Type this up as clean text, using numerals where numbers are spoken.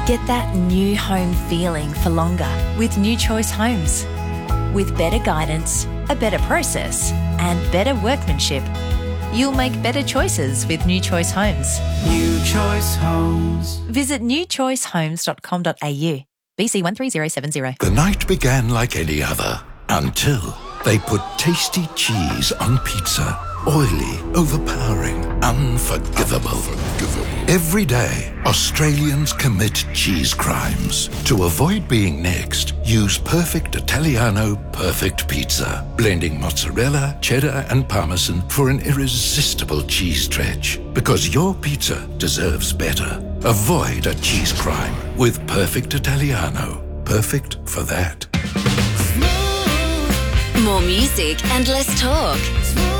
Get that new home feeling for longer with New Choice Homes. With better guidance, a better process, and better workmanship, you'll make better choices with New Choice Homes. New Choice Homes. Visit newchoicehomes.com.au. BC 13070. The night began like any other until they put tasty cheese on pizza. Oily, overpowering, unforgivable. Every day, Australians commit cheese crimes. To avoid being next, use Perfect Italiano Perfect Pizza, blending mozzarella, cheddar and parmesan for an irresistible cheese stretch. Because your pizza deserves better. Avoid a cheese crime with Perfect Italiano. Perfect for that. More music and less talk.